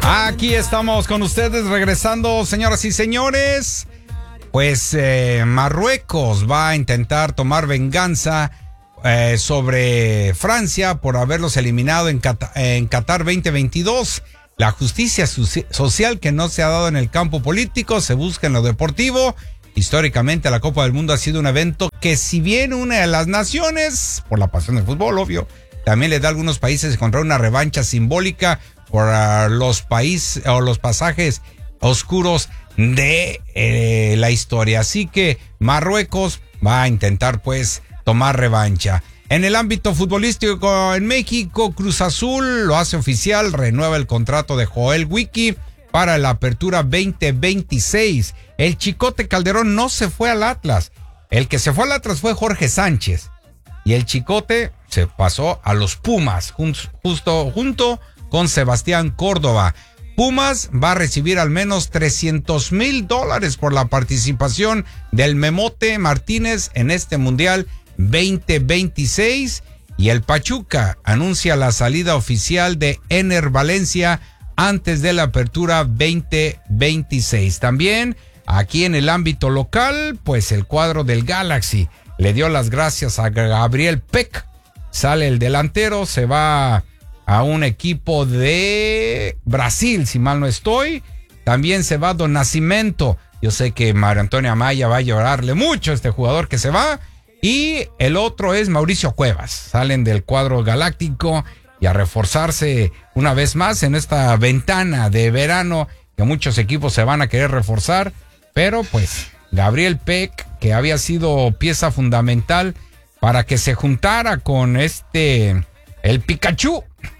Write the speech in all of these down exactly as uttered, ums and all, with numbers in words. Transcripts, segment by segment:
Aquí estamos con ustedes regresando, señoras y señores. Pues eh, Marruecos va a intentar tomar venganza eh, sobre Francia por haberlos eliminado en Qatar, en Qatar veinte veintidós. La justicia social que no se ha dado en el campo político se busca en lo deportivo. Históricamente la Copa del Mundo ha sido un evento que, si bien une a las naciones, por la pasión del fútbol, obvio, también le da a algunos países encontrar una revancha simbólica por uh, los países o los pasajes oscuros de eh, la historia. Así que Marruecos va a intentar pues tomar revancha. En el ámbito futbolístico en México, Cruz Azul lo hace oficial, renueva el contrato de Joel Wiki para la apertura veinte veintiséis. El Chicote Calderón no se fue al Atlas. El que se fue al Atlas fue Jorge Sánchez. Y el Chicote se pasó a los Pumas, justo junto con Sebastián Córdoba. Pumas va a recibir al menos trescientos mil dólares por la participación del Memote Martínez en este Mundial veinte veintiséis. Y el Pachuca anuncia la salida oficial de Ener Valencia antes de la apertura veinte veintiséis. También aquí en el ámbito local, pues el cuadro del Galaxy le dio las gracias a Gabriel Peck. Sale el delantero, se va a un equipo de Brasil, si mal no estoy. También se va Don Nascimento. Yo sé que Mario Antonio Amaya va a llorarle mucho a este jugador que se va. Y el otro es Mauricio Cuevas. Salen del cuadro galáctico y a reforzarse una vez más en esta ventana de verano que muchos equipos se van a querer reforzar. Pero pues Gabriel Peck, que había sido pieza fundamental para que se juntara con este, el Pikachu,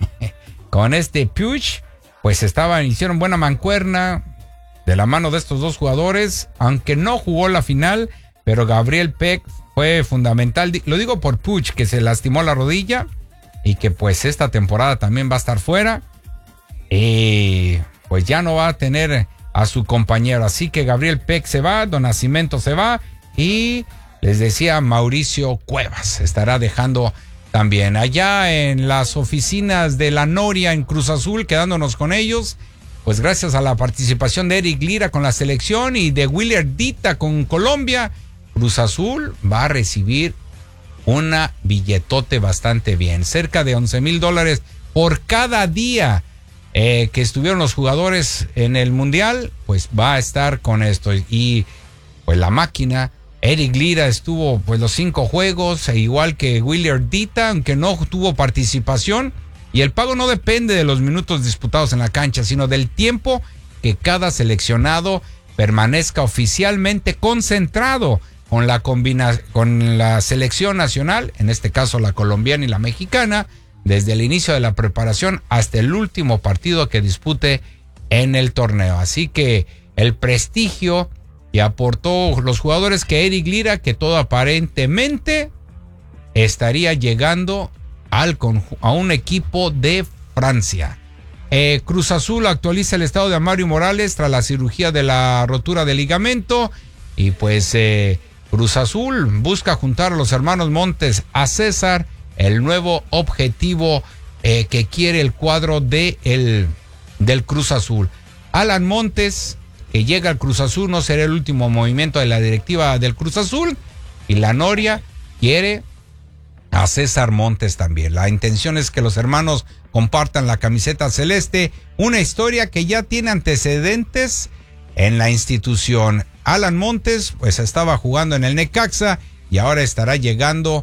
con este Puig, pues estaban, hicieron buena mancuerna de la mano de estos dos jugadores, aunque no jugó la final, pero Gabriel Peck fue fundamental. Lo digo por Puig, que se lastimó la rodilla y que pues esta temporada también va a estar fuera. Y pues ya no va a tener a su compañero. Así que Gabriel Peck se va, Don Nascimento se va y les decía Mauricio Cuevas estará dejando también. Allá en las oficinas de la Noria en Cruz Azul, quedándonos con ellos, pues gracias a la participación de Eric Lira con la selección y de William Dita con Colombia, Cruz Azul va a recibir una billetote bastante bien, cerca de once mil dólares por cada día eh, que estuvieron los jugadores en el Mundial, pues va a estar con esto. Y pues la máquina, Eric Lira estuvo pues los cinco juegos, e igual que William Dita, aunque no tuvo participación, y el pago no depende de los minutos disputados en la cancha, sino del tiempo que cada seleccionado permanezca oficialmente concentrado con la combina con la selección nacional, en este caso la colombiana y la mexicana, desde el inicio de la preparación hasta el último partido que dispute en el torneo. Así que el prestigio que aportó los jugadores que Eric Lira, que todo aparentemente estaría llegando al a un equipo de Francia. Eh, Cruz Azul actualiza el estado de Mario Morales tras la cirugía de la rotura del ligamento y pues eh, Cruz Azul busca juntar a los hermanos Montes a César, el nuevo objetivo eh, que quiere el cuadro de el, del Cruz Azul. Alan Montes, que llega al Cruz Azul, no será el último movimiento de la directiva del Cruz Azul, y la Noria quiere a César Montes también. La intención es que los hermanos compartan la camiseta celeste, una historia que ya tiene antecedentes en la institución. Alan Montes pues estaba jugando en el Necaxa y ahora estará llegando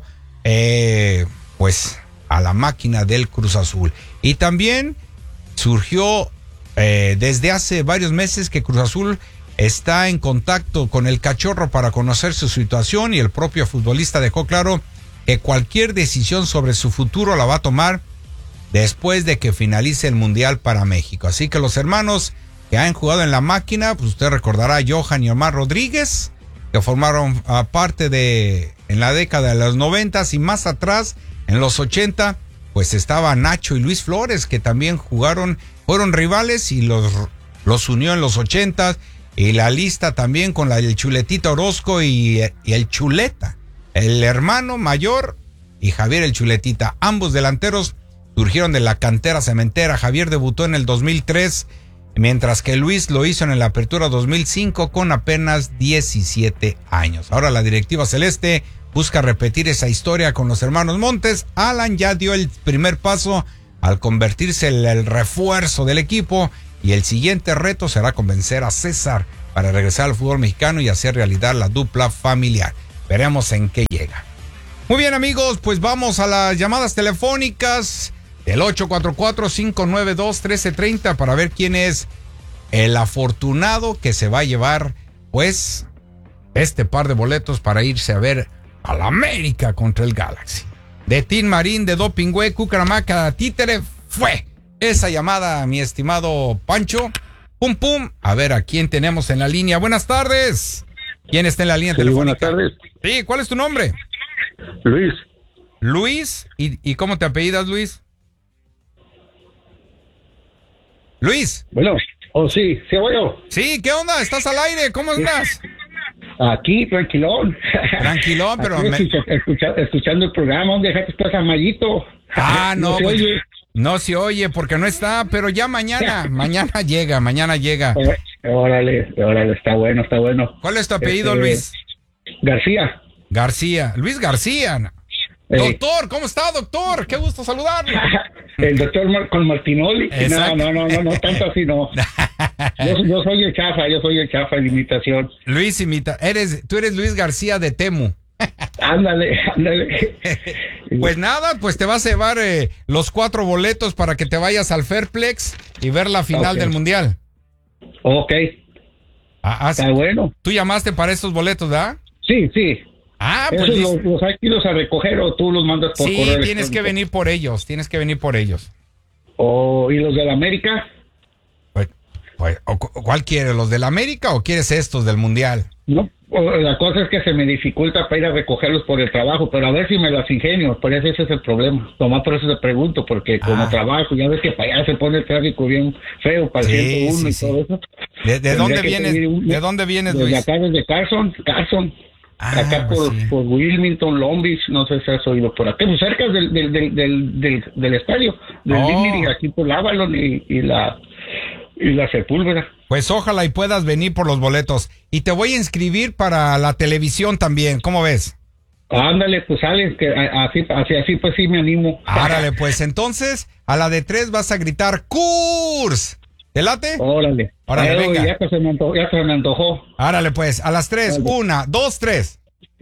eh, pues a la máquina del Cruz Azul. Y también surgió eh, desde hace varios meses que Cruz Azul está en contacto con el Cachorro para conocer su situación, y el propio futbolista dejó claro que cualquier decisión sobre su futuro la va a tomar después de que finalice el Mundial para México. Así que los hermanos que han jugado en la máquina, pues usted recordará a Johan y Omar Rodríguez, que formaron uh, parte de, en la década de los noventas, y más atrás, en los ochenta, pues estaba Nacho y Luis Flores, que también jugaron, fueron rivales y los, los unió en los ochentas, y la lista también con la del Chuletita Orozco y, y el Chuleta, el hermano mayor y Javier el Chuletita, ambos delanteros surgieron de la cantera cementera. Javier debutó en el dos mil tres mientras que Luis lo hizo en la Apertura dos mil cinco con apenas diecisiete años. Ahora la directiva celeste busca repetir esa historia con los hermanos Montes. Alan ya dio el primer paso al convertirse en el refuerzo del equipo y el siguiente reto será convencer a César para regresar al fútbol mexicano y hacer realidad la dupla familiar. Veremos en qué llega. Muy bien, amigos, pues vamos a las llamadas telefónicas del ocho cuatro cuatro, cinco nueve dos, uno tres tres cero para ver quién es el afortunado que se va a llevar, pues, este par de boletos para irse a ver al América contra el Galaxy. De Tin Marín, de Dopingüe, Cucaramaca, Títere, fue esa llamada, mi estimado Pancho. Pum, pum. A ver, ¿a quién tenemos en la línea? Buenas tardes. ¿Quién está en la línea Sí, telefónica? buenas tardes. Sí, ¿cuál es tu nombre? Luis. Luis. ¿Y, y cómo te apellidas, Luis? Luis. Bueno, oh sí, sí, bueno. Sí, ¿qué onda? ¿Estás al aire? ¿Cómo estás? Aquí, tranquilón. Tranquilón, pero... Aquí, me... escucha, escucha, escuchando el programa, ¿dónde dejaste estás a Mayito? Ah, no, no se pues, oye. no se oye porque no está, pero ya mañana, mañana llega, mañana llega. Órale, órale, está bueno, está bueno. ¿Cuál es tu apellido, Este, Luis? García. García, Luis García. Eh. Doctor, ¿cómo está, doctor? Qué gusto saludarlo. El doctor Mar- con Martinoli. No, Exacto. no, no, no, no, tanto así no. Yo, yo soy el chafa, yo soy el chafa de imitación. Luis imita, eres, tú eres Luis García de Temu. Ándale, ándale. Pues nada, pues te vas a llevar eh, los cuatro boletos para que te vayas al Fairplex y ver la final Ok. del Mundial. Ok, Ah, ah, sí. está bueno. Tú llamaste para estos boletos, ¿verdad? Sí, sí. Ah, pues ¿Esos listo. los, los hay que irlos a recoger o tú los mandas por Sí, correo tienes electrónico? que venir por ellos, tienes que venir por ellos. O, ¿y los de la América? Pues, pues, o cu- ¿cuál quieres? ¿Los del América o quieres estos del Mundial? No, o- la cosa es que se me dificulta para ir a recogerlos por el trabajo, pero a ver si me las ingenio, por eso ese es el problema. Nomás por eso te pregunto, porque como Ah. trabajo, ya ves que para allá se pone el tráfico bien feo, para el Sí, ciento uno sí, y sí. todo eso. ¿De, de Tendría dónde que vienes? pedir un- ¿De dónde vienes, Desde Luis? acá, desde Carson, Carson. Ah, acá pues por, sí. por Wilmington, Long Beach, no sé si has oído por acá, pues cerca del, del, del, del, del, del estadio, del Oh. Dignity, aquí por Avalon y, y la y la Sepúlveda. Pues ojalá y puedas venir por los boletos. Y te voy a inscribir para la televisión también, ¿cómo ves? Ándale, pues sale, que a- así, así, así pues sí me animo. Árale, pues entonces a la de tres vas a gritar ¡Kurs! ¿Te late? Órale. Órale, Eh, venga. Ya que se me antojó. Ya se me antojó. Árale, pues, a las tres, Órale. una, dos, tres.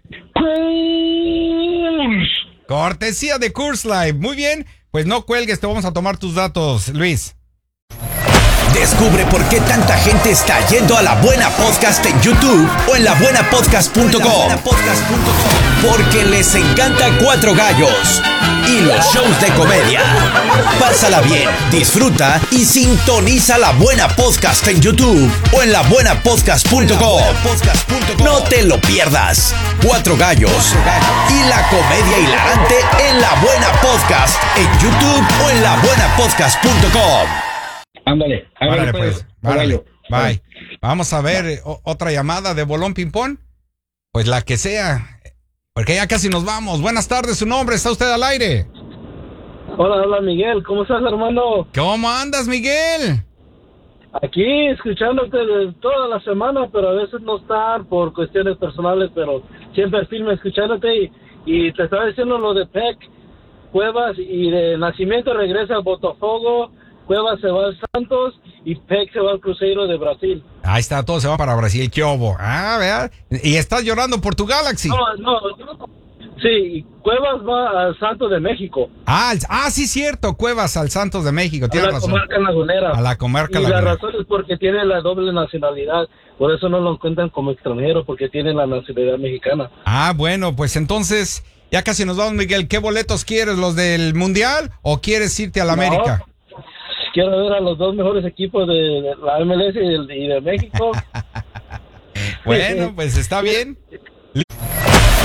Kurs. Cortesía de Kurs Live. Muy bien, pues no cuelgues, te vamos a tomar tus datos, Luis. Descubre por qué tanta gente está yendo a La Buena Podcast en YouTube o en la buena podcast punto com. Porque les encanta Cuatro Gallos y los shows de comedia. Pásala bien, disfruta y sintoniza La Buena Podcast en YouTube o en la buena podcast punto com. No te lo pierdas. Cuatro Gallos y la comedia hilarante en La Buena Podcast en YouTube o en la buena podcast punto com. Ándale. Árale, pues, árale, Órale. bye. Vamos a ver eh, o- otra llamada de Bolón Ping-Pong. Pues la que sea, porque ya casi nos vamos. Buenas tardes, su nombre, está usted al aire. Hola, hola Miguel, ¿cómo estás, hermano? ¿Cómo andas, Miguel? Aquí escuchándote de toda la semana, pero a veces no están por cuestiones personales, pero siempre firme escuchándote y, y te estaba diciendo lo de Peck, Cuevas y de Nacimiento regresa al Botafogo, Cuevas se va al Santos y Peck se va al Cruzeiro de Brasil. Ahí está, todo se va para Brasil, ¿qué hubo? Ah, ¿verdad? Y estás llorando por tu Galaxy. No, no, sí, y Cuevas va al Santos de México, Ah, el- ah, sí, cierto, Cuevas al Santos de México, a tienes la razón. comarca lagunera. A la comarca Y lagunera. la razón es porque tiene la doble nacionalidad, por eso no lo cuentan como extranjero, porque tiene la nacionalidad mexicana. Ah, bueno, pues entonces, ya casi nos vamos, Miguel. ¿Qué boletos quieres? ¿Los del Mundial o quieres irte a la No, América? Quiero ver a los dos mejores equipos de, de la M L S y de, y de México. Bueno, pues está bien.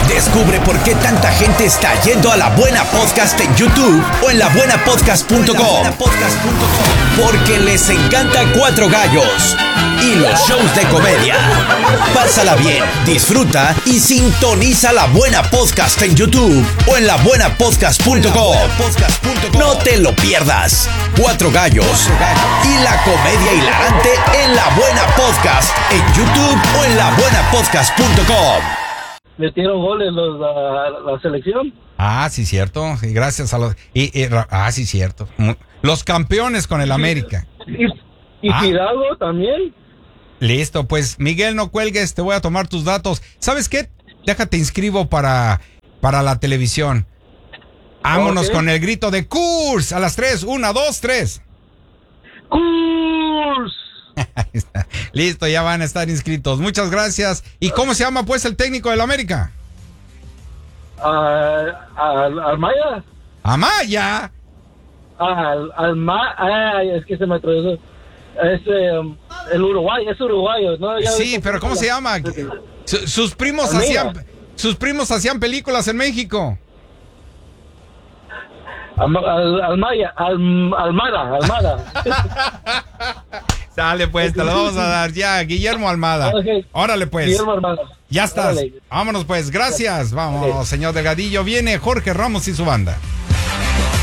Descubre por qué tanta gente está yendo a La Buena Podcast en YouTube o en la buena podcast punto com. Porque les encanta Cuatro Gallos y los shows de comedia. Pásala bien, disfruta y sintoniza La Buena Podcast en YouTube o en la buena podcast punto com. No te lo pierdas. Cuatro Gallos y la comedia hilarante en La Buena Podcast en YouTube o en la buena podcast punto com. Metieron goles los, la, la selección. Ah, sí, cierto. Sí, gracias a los... Y, y, ah, sí, cierto. Los campeones con el América. Y, y ah. Fidalgo también. Listo, pues Miguel, no cuelgues, te voy a tomar tus datos. ¿Sabes qué? Déjate inscribo para, para la televisión. Vámonos okay. con el grito de Kurs a las tres. Una, dos, tres. Kurs. Ahí está. Listo, ya van a estar inscritos. Muchas gracias. ¿Y cómo se llama pues el técnico del América? Uh, al, Almaya. Amaya. Al, Alma, ay, es que se me atravesó. Es um, el Uruguay, es uruguayo, ¿no? Ya sí, pero ¿cómo se llama? Sus, sus primos Almeida. hacían sus primos hacían películas en México. Al, al, Almaya, al, Almada, Almada. Dale pues, te lo vamos a dar ya, Guillermo Almada. Okay. Órale pues. Guillermo Almada. Ya estás. Órale. Vámonos pues, gracias. Vamos, okay. Señor Delgadillo. Viene Jorge Ramos y su banda.